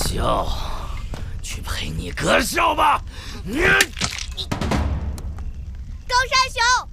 笑，去陪你哥笑吧。你， 高山熊。